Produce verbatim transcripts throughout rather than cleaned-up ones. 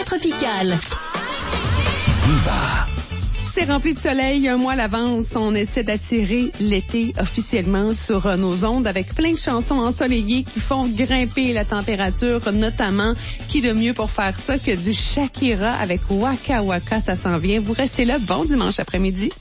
tropicale. Viva. C'est rempli de soleil un mois à l'avance. On essaie d'attirer l'été officiellement sur nos ondes avec plein de chansons ensoleillées qui font grimper la température, notamment qui de mieux pour faire ça que du Shakira avec Waka Waka, ça s'en vient. Vous restez là, bon dimanche après-midi.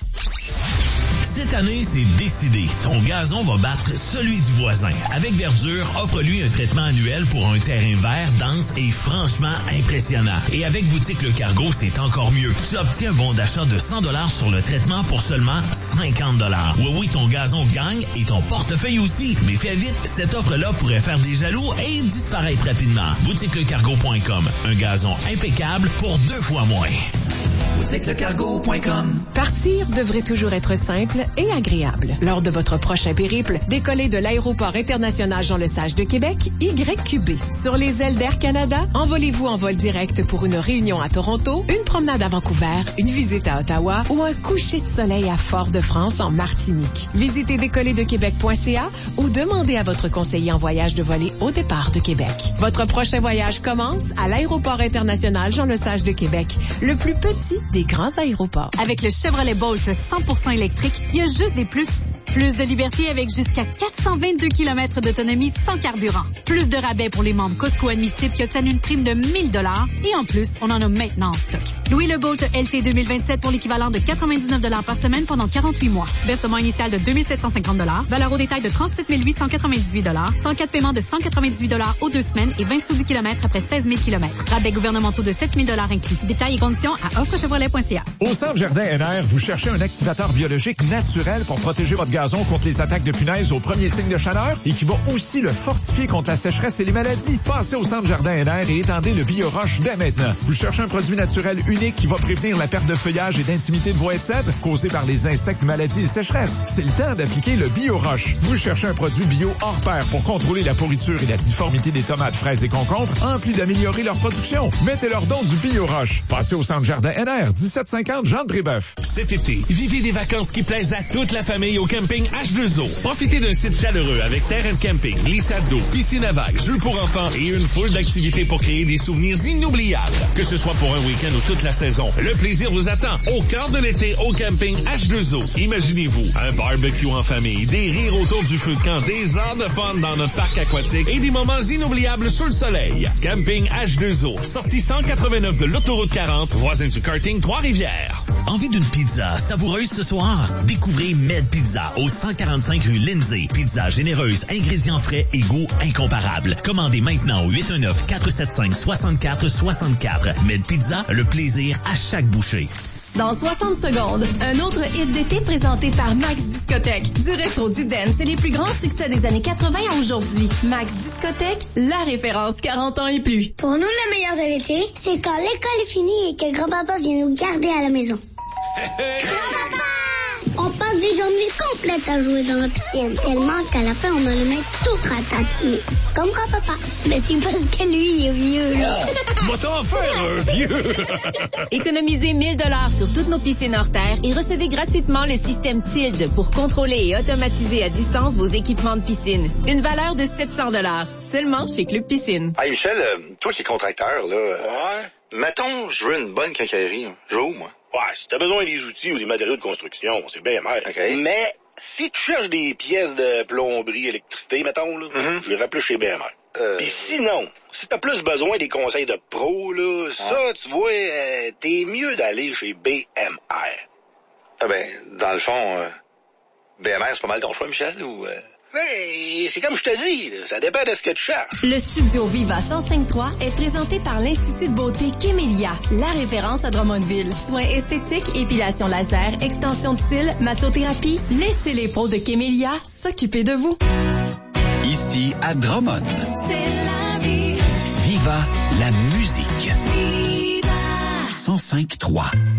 Cette année, c'est décidé. Ton gazon va battre celui du voisin. Avec Verdure, offre-lui un traitement annuel pour un terrain vert, dense et franchement impressionnant. Et avec Boutique Le Cargo, c'est encore mieux. Tu obtiens un bon d'achat de cent dollars sur le traitement pour seulement cinquante dollars. Oui, oui, ton gazon gagne et ton portefeuille aussi. Mais fais vite, cette offre-là pourrait faire des jaloux et disparaître rapidement. boutique le cargo point com. Un gazon impeccable pour deux fois moins. boutique le cargo point com. Partir devrait toujours être simple et agréable. Lors de votre prochain périple, décollez de l'aéroport international Jean-Lesage de Québec, Y Q B. Sur les ailes d'Air Canada, envolez-vous en vol direct pour une réunion à Toronto, une promenade à Vancouver, une visite à Ottawa ou un coucher de soleil à Fort-de-France en Martinique. Visitez décoller de québec point c a ou demandez à votre conseiller en voyage de voler au départ de Québec. Votre prochain voyage commence à l'aéroport international Jean-Lesage de Québec, le plus petit des grands aéroports. Avec le Chevrolet Bolt cent pour cent électrique, il y a juste des plus. Plus de liberté avec jusqu'à quatre cent vingt-deux kilomètres d'autonomie sans carburant. Plus de rabais pour les membres Costco admissibles qui obtiennent une prime de mille dollars. Et en plus, on en a maintenant en stock. Louez le Bolt L T deux mille vingt-sept pour l'équivalent de quatre-vingt-dix-neuf dollars par semaine pendant quarante-huit mois. Versement initial de deux mille sept cent cinquante dollars. Valeur au détail de trente-sept mille huit cent quatre-vingt-dix-huit dollars. cent quatre paiements de cent quatre-vingt-dix-huit dollars aux deux semaines et vingt sous du kilomètre après seize mille kilomètres. Rabais gouvernementaux de sept mille dollars inclus. Détails et conditions à offre chevrolet point c a. Au Centre Jardin N R, vous cherchez un activateur biologique naturel pour protéger votre gazon contre les attaques de punaises au premier signe de chaleur et qui va aussi le fortifier contre la sécheresse et les maladies. Passez au Centre Jardin N R et étendez le BioRoche dès maintenant. Vous cherchez un produit naturel unique qui va prévenir la perte de feuillage et d'intimité de voies et de cèdre causée par les insectes, maladies et sécheresse. C'est le temps d'appliquer le BioRoche. Vous cherchez un produit bio hors pair pour contrôler la pourriture et la difformité des tomates, fraises et concombres, en plus d'améliorer leur production. Mettez-leur don du BioRoche. Passez au Centre Jardin N R, dix-sept cinquante Jean de Brébeuf. Cet été, vivez des vacances qui plaisent à toute la famille au camping H deux O. Profitez d'un site chaleureux avec terre and camping, glissade d'eau, piscine à vagues, jeux pour enfants et une foule d'activités pour créer des souvenirs inoubliables. Que ce soit pour un week-end ou toute la saison, le plaisir vous attend au cœur de l'été au camping H deux O. Imaginez-vous un barbecue en famille, des rires autour du feu de camp, des heures de fun dans notre parc aquatique et des moments inoubliables sous le soleil. Camping H deux O, sortie cent quatre-vingt-neuf de l'autoroute quarante, voisin du karting Trois-Rivières. Envie d'une pizza savoureuse ce soir? Découvrez Med Pizza au cent quarante-cinq rue Lindsay. Pizza généreuse, ingrédients frais et goût incomparable. Commandez maintenant au huit un neuf, quatre sept cinq, six quatre six quatre. Med Pizza, le plaisir à chaque bouchée. Dans soixante secondes, un autre hit d'été présenté par Max Discothèque. Du rétro, du dance et les plus grands succès des années quatre-vingts à aujourd'hui. Max Discothèque, la référence quarante ans et plus. Pour nous, le meilleur de l'été, c'est quand l'école est finie et que grand-papa vient nous garder à la maison. Grand-papa! On passe des journées complètes à jouer dans la piscine, tellement qu'à la fin, on a les mains toutes ratatinées. Comme grand-papa. Mais c'est parce que lui, il est vieux, là. Va t'en faire un vieux! Économisez mille dollars sur toutes nos piscines hors terre et recevez gratuitement le système Tilt pour contrôler et automatiser à distance vos équipements de piscine. Une valeur de sept cents dollars, seulement chez Club Piscine. Hey Michel, euh, toi qui es contracteur, là, euh, ouais. Mettons, je veux une bonne quincaillerie. Je veux où, moi? Ouais, si t'as besoin des outils ou des matériaux de construction, c'est bien mal. Okay. Mais si tu cherches des pièces de plomberie, électricité, mettons, là, mm-hmm. je les plus chez B M R. Euh... Puis sinon, si t'as plus besoin des conseils de pro, là, ah. ça, tu vois, euh, t'es mieux d'aller chez B M R. Ah ben, dans le fond, euh, B M R, c'est pas mal ton choix, Michel, ou... Euh... Hey, c'est comme je te dis, là, ça dépend de ce que tu cherches. Le Studio Viva cent cinq trois est présenté par l'Institut de beauté Kémélia, la référence à Drummondville. Soins esthétiques, épilation laser, extension de cils, massothérapie. Laissez les pros de Kémélia s'occuper de vous. Ici à Drummond. C'est la vie. Viva la musique. Viva. cent cinq trois.